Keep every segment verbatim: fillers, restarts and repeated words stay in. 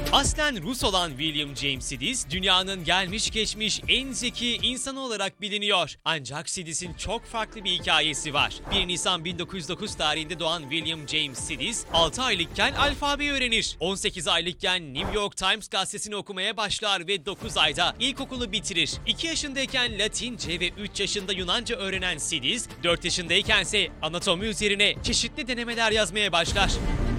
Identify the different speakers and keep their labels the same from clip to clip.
Speaker 1: Aslen Rus olan William James Sidis, dünyanın gelmiş geçmiş en zeki insanı olarak biliniyor. Ancak Sidis'in çok farklı bir hikayesi var. bir Nisan bin dokuz yüz dokuz tarihinde doğan William James Sidis, altı aylıkken alfabeyi öğrenir. on sekiz aylıkken New York Times gazetesini okumaya başlar ve dokuz ayda ilkokulu bitirir. iki yaşındayken Latince ve üç yaşında Yunanca öğrenen Sidis, dört yaşındaykense anatomi üzerine çeşitli denemeler yazmaya başlar.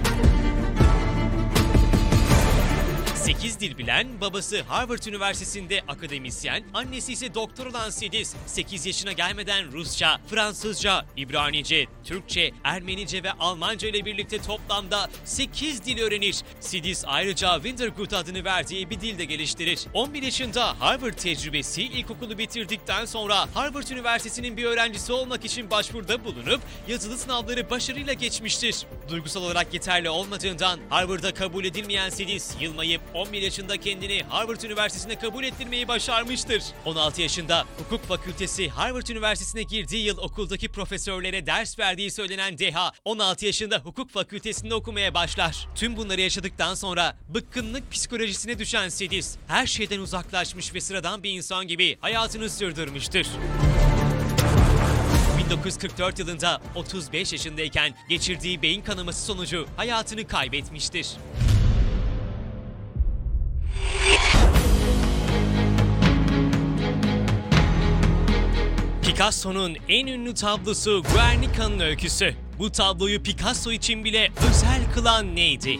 Speaker 1: sekiz dil bilen, babası Harvard Üniversitesi'nde akademisyen, annesi ise doktor olan Sidis, sekiz yaşına gelmeden Rusça, Fransızca, İbranice, Türkçe, Ermenice ve Almanca ile birlikte toplamda sekiz dil öğrenir. Sidis ayrıca Wintergut adını verdiği bir dil de geliştirir. on bir yaşında Harvard tecrübesi, ilkokulu bitirdikten sonra Harvard Üniversitesi'nin bir öğrencisi olmak için başvuruda bulunup yazılı sınavları başarıyla geçmiştir. Duygusal olarak yeterli olmadığından Harvard'a kabul edilmeyen Sidis, yılmayıp on bir yaşında kendini Harvard Üniversitesi'ne kabul ettirmeyi başarmıştır. on altı yaşında hukuk fakültesi Harvard Üniversitesi'ne girdiği yıl okuldaki profesörlere ders verdiği söylenen deha, on altı yaşında hukuk fakültesinde okumaya başlar. Tüm bunları yaşadıktan sonra bıkkınlık psikolojisine düşen Sidis, her şeyden uzaklaşmış ve sıradan bir insan gibi hayatını sürdürmüştür. bin dokuz yüz kırk dört yılında otuz beş yaşındayken geçirdiği beyin kanaması sonucu hayatını kaybetmiştir. Picasso'nun en ünlü tablosu Guernica'nın öyküsü. Bu tabloyu Picasso için bile özel kılan neydi?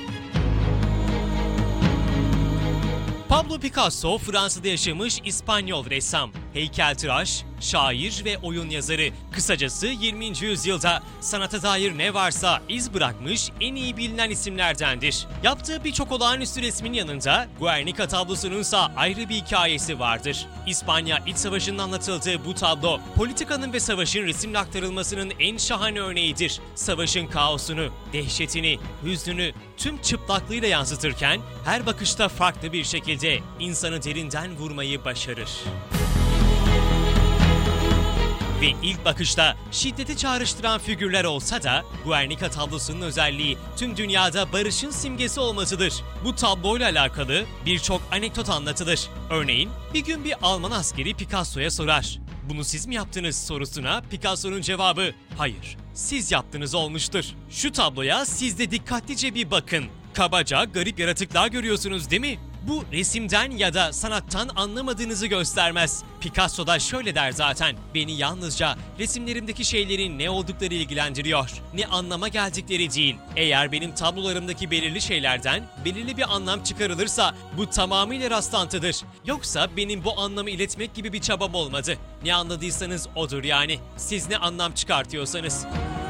Speaker 1: Pablo Picasso, Fransa'da yaşamış İspanyol ressam, heykeltıraş, şair ve oyun yazarı. Kısacası yirminci yüzyılda sanata dair ne varsa iz bırakmış en iyi bilinen isimlerdendir. Yaptığı birçok olağanüstü resmin yanında Guernica tablosununsa ayrı bir hikayesi vardır. İspanya İç Savaşı'nın anlatıldığı bu tablo, politikanın ve savaşın resimle aktarılmasının en şahane örneğidir. Savaşın kaosunu, dehşetini, hüznünü tüm çıplaklığıyla yansıtırken her bakışta farklı bir şekilde insanı derinden vurmayı başarır. Ve ilk bakışta şiddeti çağrıştıran figürler olsa da Guernica tablosunun özelliği tüm dünyada barışın simgesi olmasıdır. Bu tabloyla alakalı birçok anekdot anlatılır. Örneğin bir gün bir Alman askeri Picasso'ya sorar. "Bunu siz mi yaptınız?" sorusuna Picasso'nun cevabı "Hayır, siz yaptınız" olmuştur. "Şu tabloya siz de dikkatlice bir bakın. Kabaca garip yaratıklar görüyorsunuz değil mi? Bu resimden ya da sanattan anlamadığınızı göstermez." Picasso da şöyle der zaten: "Beni yalnızca resimlerimdeki şeylerin ne oldukları ilgilendiriyor, ne anlama geldikleri değil. Eğer benim tablolarımdaki belirli şeylerden belirli bir anlam çıkarılırsa bu tamamıyla rastlantıdır. Yoksa benim bu anlamı iletmek gibi bir çabam olmadı. Ne anladıysanız odur yani. Siz ne anlam çıkartıyorsanız."